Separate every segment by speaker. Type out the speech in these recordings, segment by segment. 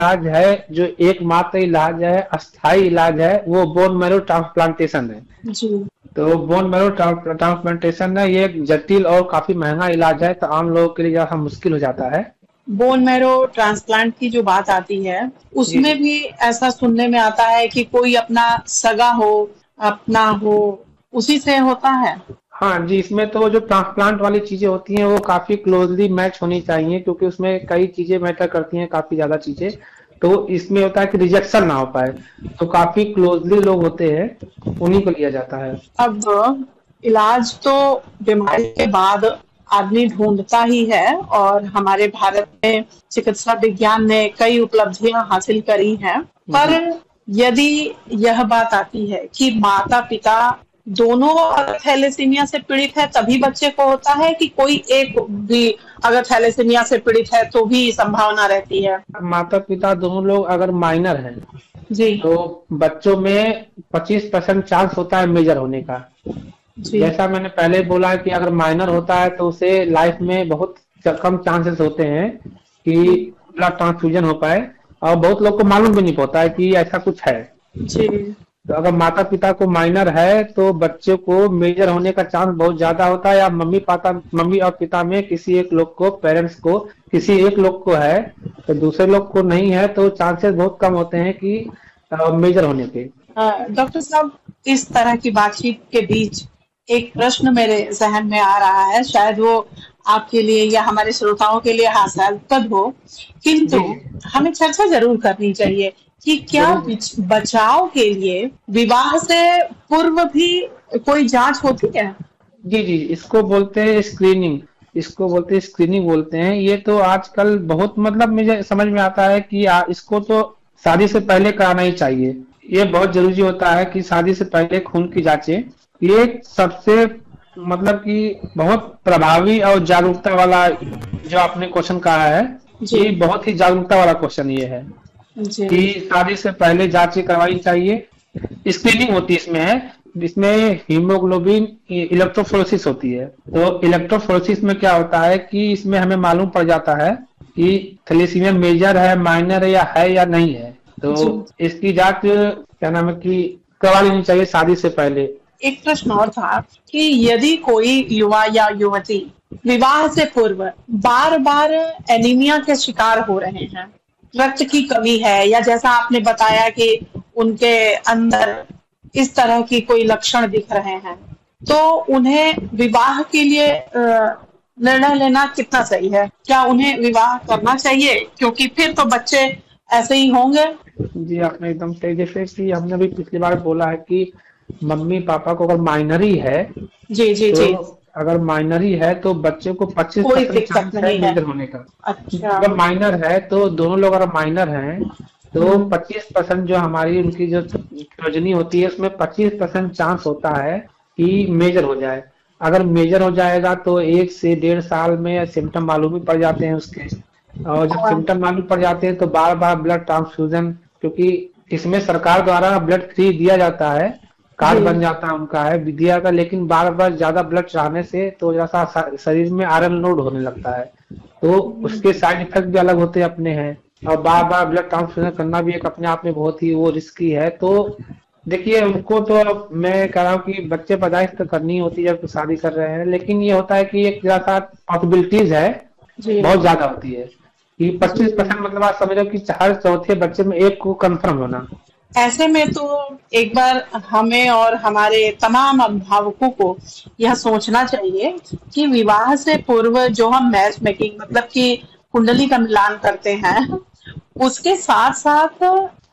Speaker 1: इलाज है, जो एकमात्र इलाज है, अस्थाई इलाज है, वो बोन मैरो ट्रांसप्लांटेशन है।
Speaker 2: जी।
Speaker 1: तो बोन मैरो ट्रांसप्लांटेशन है, ये एक जटिल और काफी महंगा इलाज है, तो आम लोगों के लिए ज्यादा मुश्किल हो जाता है।
Speaker 2: बोन मैरो ट्रांसप्लांट की जो बात आती है,
Speaker 1: जी
Speaker 2: उसमें
Speaker 1: जी।
Speaker 2: भी ऐसा सुनने में आता है कि कोई अपना सगा हो, अपना हो, उसी से होता है।
Speaker 1: हाँ जी, इसमें तो जो ट्रांसप्लांट वाली चीजें होती हैं वो काफी क्लोजली मैच होनी चाहिए, क्योंकि उसमें कई चीजें मैटर करती हैं, काफी ज्यादा चीजें। तो इसमें होता है कि रिजेक्शन ना हो पाए, तो काफी क्लोजली लोग होते हैं, उन्हीं को लिया जाता है।
Speaker 2: अब इलाज तो बीमारी के बाद आदमी ढूंढता ही है, और हमारे भारत में चिकित्सा विज्ञान ने कई उपलब्धियां हासिल करी हैं। पर
Speaker 1: जी
Speaker 2: यदि यह बात आती है कि माता पिता दोनों अगर थैलेसीमिया से पीड़ित है तभी बच्चे को होता है, कि कोई एक भी अगर थैलेसीमिया से पीड़ित है तो भी संभावना रहती है?
Speaker 1: माता पिता दोनों लोग अगर माइनर हैं
Speaker 2: जी।
Speaker 1: तो बच्चों में 25% चांस होता है मेजर होने का।
Speaker 2: जी।
Speaker 1: जैसा मैंने पहले बोला कि अगर माइनर होता है तो उसे लाइफ में बहुत कम चांसेस होते हैं कि ब्लड ट्रांसफ्यूजन हो पाए, और बहुत लोग को मालूम भी नहीं होता है कि ऐसा कुछ है।
Speaker 2: जी।
Speaker 1: तो अगर माता पिता को माइनर है तो बच्चे को मेजर होने का चांस बहुत ज्यादा होता है, या मम्मी और पिता में किसी एक लोग को, पेरेंट्स को किसी एक लोग को है, तो दूसरे लोग को नहीं है, तो चांसेस बहुत कम होते हैं कि मेजर होने के।
Speaker 2: डॉक्टर साहब, इस तरह की बातचीत के बीच एक प्रश्न मेरे जहन में आ रहा है, शायद वो आपके लिए या हमारे श्रोताओं के लिए हास्यास्पद हो, किंतु
Speaker 1: जी
Speaker 2: हमें चर्चा जरूर करनी चाहिए कि क्या
Speaker 1: जरूर।
Speaker 2: बचाव के लिए विवाह से पूर्व भी कोई जांच होती है?
Speaker 1: जी जी, इसको बोलते हैं स्क्रीनिंग। इसको बोलते हैं स्क्रीनिंग बोलते हैं। ये तो आजकल बहुत, मतलब मुझे समझ में आता है कि इसको तो शादी से पहले कराना ही चाहिए। ये बहुत जरूरी होता है कि शादी से पहले खून की जांचें, ये सबसे, मतलब कि बहुत प्रभावी और जागरूकता वाला, जो आपने क्वेश्चन कहा है,
Speaker 2: जी।
Speaker 1: ये बहुत ही जागरूकता वाला क्वेश्चन ये है
Speaker 2: जी।
Speaker 1: कि शादी से पहले जांचें करवानी चाहिए। स्क्रीनिंग होती है इसमें है, जिसमें हीमोग्लोबिन इलेक्ट्रोफोरेसिस होती है। तो इलेक्ट्रोफोरेसिस में क्या होता है कि इसमें हमें मालूम पड़ जाता है कि थैलेसीमिया मेजर है, माइनर है या नहीं है। तो
Speaker 2: जी।
Speaker 1: इसकी जांच, क्या नाम है, कि करवा लेनी चाहिए शादी से पहले।
Speaker 2: एक प्रश्न और था कि यदि कोई युवा या युवती विवाह से पूर्व बार बार एनीमिया के शिकार हो रहे हैं, रक्त की कमी है, या जैसा आपने बताया कि उनके अंदर इस तरह की कोई लक्षण दिख रहे हैं, तो उन्हें विवाह के लिए निर्णय लेना कितना सही है? क्या उन्हें विवाह करना चाहिए, क्योंकि फिर तो बच्चे ऐसे ही होंगे?
Speaker 1: जी, आपने एकदम सही, जैसे कि हमने भी पिछली बार बोला है कि मम्मी पापा को अगर माइनरी है,
Speaker 2: जी। जी।
Speaker 1: तो
Speaker 2: जी।
Speaker 1: अगर माइनरी है तो बच्चे को
Speaker 2: कोई
Speaker 1: 25%
Speaker 2: दिक्कत
Speaker 1: चांस है
Speaker 2: नहीं है।
Speaker 1: मेजर होने का।
Speaker 2: अच्छा।
Speaker 1: अगर माइनर है तो दोनों लोग अगर माइनर हैं तो
Speaker 2: हम्म।
Speaker 1: 25% जो हमारी उनकी जो प्रोजनी होती है उसमें 25% चांस होता है कि मेजर हो जाए। अगर मेजर हो जाएगा तो 1 से 1.5 साल में सिम्टम मालूम ही पड़ जाते हैं उसके। और जब
Speaker 2: और
Speaker 1: सिम्टम मालूम पड़ जाते हैं तो बार बार ब्लड ट्रांसफ्यूजन, क्योंकि इसमें सरकार द्वारा ब्लड फ्री दिया जाता है,
Speaker 2: जी।
Speaker 1: कार्ड बन जाता है उनका है विद्या का, लेकिन बार बार ज्यादा ब्लड चढ़ाने से तो जैसा शरीर में आयरन लोड होने लगता है, तो उसके साइड इफेक्ट भी अलग होते अपने हैं। और बार बार ब्लड ट्रांसफ्यूजन करना भी एक अपने आप में बहुत ही वो रिस्की है। तो देखिए, उनको तो अब मैं कह रहा हूँ कि बच्चे पैदाइश तो करनी होती है जब शादी कर रहे हैं, लेकिन ये होता है कि एक जैसा पॉसिबिलिटीज है,
Speaker 2: जी।
Speaker 1: बहुत ज्यादा होती है कि
Speaker 2: जी।
Speaker 1: 25%, मतलब आप समझो कि हर चौथे बच्चे में एक को कंफर्म होना।
Speaker 2: ऐसे में तो एक बार हमें और हमारे तमाम अभिभावकों को यह सोचना चाहिए कि विवाह से पूर्व जो हम मैच मेकिंग, मतलब कि कुंडली का मिलान करते हैं, उसके साथ साथ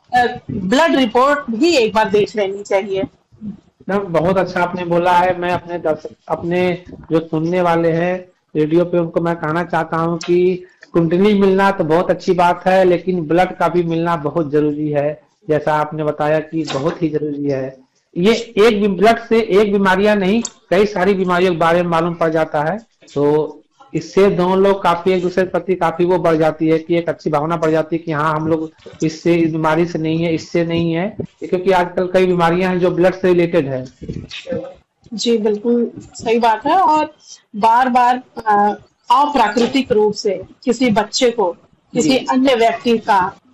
Speaker 2: ब्लड रिपोर्ट भी एक बार देख लेनी चाहिए।
Speaker 1: ना, बहुत अच्छा आपने बोला है। मैं अपने दर्शक, अपने जो सुनने वाले हैं रेडियो पे, उनको मैं कहना चाहता हूँ कि कुंडली मिलना तो बहुत अच्छी बात है, लेकिन ब्लड का भी मिलना बहुत जरूरी है। जैसा आपने बताया कि बहुत ही जरूरी है। ये एक ब्लड से एक बीमारियां नहीं, कई सारी बीमारियों के बारे में मालूम पड़ जाता है। तो इससे दोनों लोग काफी एक दूसरे के प्रति काफी वो बढ़ जाती है कि एक अच्छी भावना बढ़ जाती है कि हाँ, हम लोग इससे, इस बीमारी से नहीं है, इससे नहीं है, क्योंकि आजकल कई बीमारियां हैं जो ब्लड से रिलेटेड है।
Speaker 2: जी, बिल्कुल सही बात है। और बार बार अप्राकृतिक रूप से किसी बच्चे को
Speaker 1: जी
Speaker 2: किसी अन्य व्यक्ति का